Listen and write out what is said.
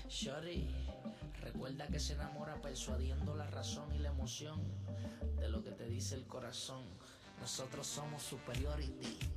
Shorty, recuerda que se enamora persuadiendo la razón y la emoción de lo que te dice el corazón. Nosotros somos Superiority.